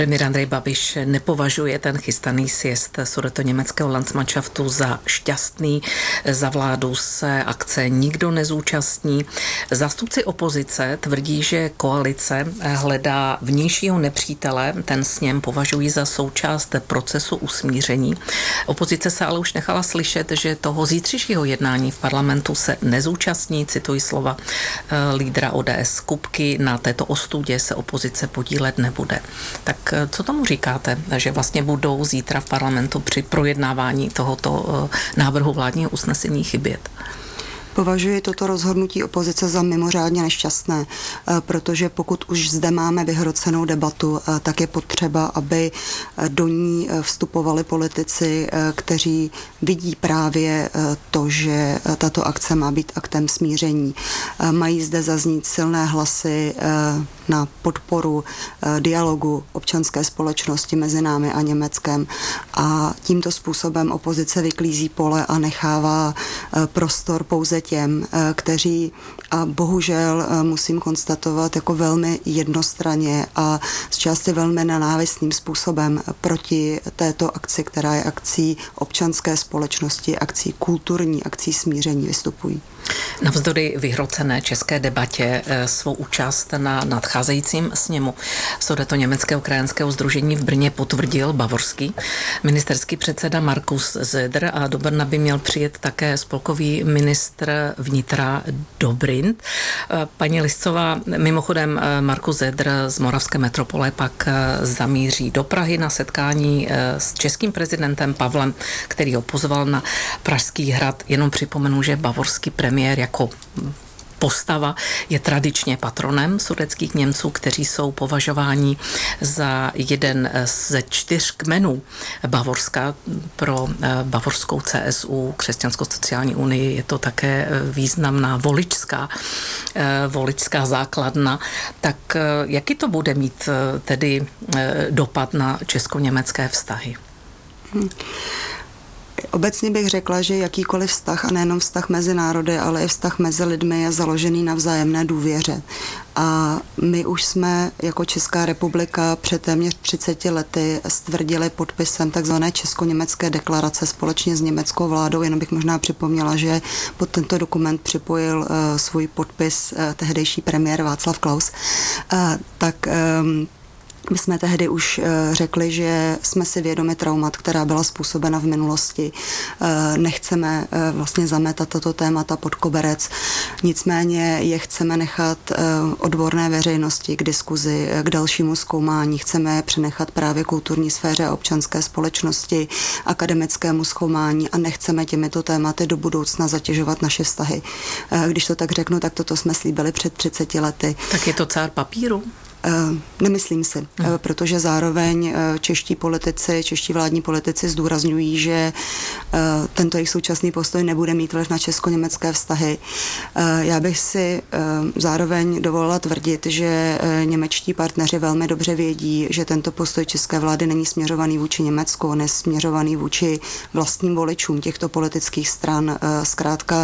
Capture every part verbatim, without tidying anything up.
Premiér Andrej Babiš nepovažuje ten chystaný sjezd sudetoněmeckého Landsmannschaftu za šťastný. Za vládu se akce nikdo nezúčastní. Zástupci opozice tvrdí, že koalice hledá vnějšího nepřítele. Ten sněm považují za součást procesu usmíření. Opozice se ale už nechala slyšet, že toho zítřejšího jednání v parlamentu se nezúčastní. Cituji slova lídra O D S Kupky. Na této ostudě se opozice podílet nebude. Tak co tomu říkáte, že vlastně budou zítra v parlamentu při projednávání tohoto návrhu vládního usnesení chybět? Považuji toto rozhodnutí opozice za mimořádně nešťastné, protože pokud už zde máme vyhrocenou debatu, tak je potřeba, aby do ní vstupovali politici, kteří vidí právě to, že tato akce má být aktem smíření. Mají zde zaznít silné hlasy na podporu dialogu občanské společnosti mezi námi a Německem a tímto způsobem opozice vyklízí pole a nechává prostor pouze těm, kteří a bohužel musím konstatovat jako velmi jednostranně a z části velmi nenávistným způsobem proti této akci, která je akcí občanské společnosti, akcí kulturní, akcí smíření vystupují. Navzdory vyhrocené české debatě svou účast na nadcházejícím sněmu Sudetoněmeckého krajanského sdružení v Brně potvrdil bavorský ministerský předseda Markus Söder a do Brna by měl přijet také spolkový ministr vnitra Dobrindt. Paní Liscová, mimochodem Markus Söder z moravské metropole pak zamíří do Prahy na setkání s českým prezidentem Pavlem, který ho pozval na Pražský hrad. Jenom připomenu, že bavorský premiér jako postava je tradičně patronem sudetských Němců, kteří jsou považováni za jeden ze čtyř kmenů Bavorska. Pro bavorskou C S U, Křesťansko-sociální unii, je to také významná voličská, voličská základna. Tak jaký to bude mít tedy dopad na česko-německé vztahy? Hmm. Obecně bych řekla, že jakýkoliv vztah, a nejenom vztah mezi národy, ale i vztah mezi lidmi je založený na vzájemné důvěře. A my už jsme jako Česká republika před téměř třiceti lety stvrdili podpisem takzvané česko-německé deklarace společně s německou vládou. Jenom bych možná připomněla, že pod tento dokument připojil uh, svůj podpis uh, tehdejší premiér Václav Klaus. Uh, tak um, My jsme tehdy už řekli, že jsme si vědomi traumat, která byla způsobena v minulosti. Nechceme vlastně zametat tato témata pod koberec, nicméně je chceme nechat odborné veřejnosti k diskuzi, k dalšímu zkoumání. Chceme je přenechat právě kulturní sféře a občanské společnosti, akademickému zkoumání a nechceme těmito tématy do budoucna zatěžovat naše vztahy. Když to tak řeknu, tak toto jsme slíbili před třiceti lety. Tak je to cár papíru? Nemyslím si, hmm. protože zároveň čeští politici, čeští vládní politici zdůrazňují, že tento jejich současný postoj nebude mít vliv na česko-německé vztahy. Já bych si zároveň dovolila tvrdit, že němečtí partneři velmi dobře vědí, že tento postoj české vlády není směřovaný vůči Německu, nesměřovaný vůči vlastním voličům těchto politických stran. Zkrátka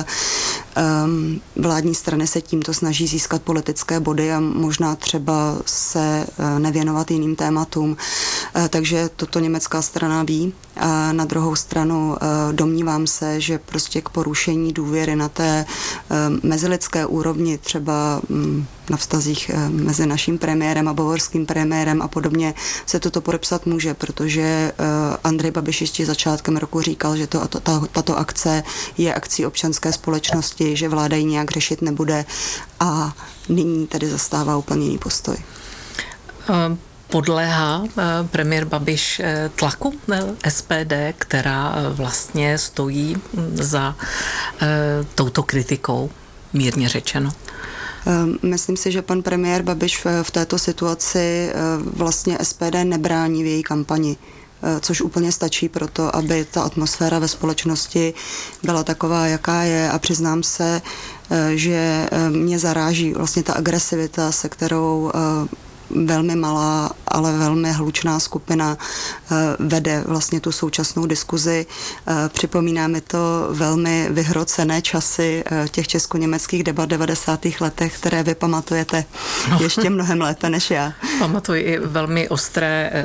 vládní strany se tímto snaží získat politické body a možná třeba se nevěnovat jiným tématům. Takže toto německá strana ví. A na druhou stranu domnívám se, že prostě k porušení důvěry na té mezilidské úrovni, třeba na vztazích mezi naším premiérem a bavorským premiérem a podobně, se toto podepsat může, protože Andrej Babiš ještě začátkem roku říkal, že to, tato, tato akce je akcí občanské společnosti, že vláda ji nějak řešit nebude a nyní tedy zastává úplně jiný postoj. Um. Podléhá premiér Babiš tlaku S P D, která vlastně stojí za touto kritikou, mírně řečeno? Myslím si, že pan premiér Babiš v této situaci vlastně S P D nebrání v její kampani, což úplně stačí pro to, aby ta atmosféra ve společnosti byla taková, jaká je, a přiznám se, že mě zaráží vlastně ta agresivita, se kterou velmi malá, ale velmi hlučná skupina vede vlastně tu současnou diskuzi. Připomíná mi to velmi vyhrocené časy těch česko-německých debat v devadesátých letech, které vy pamatujete ještě mnohem lépe než já. Pamatuji i velmi ostré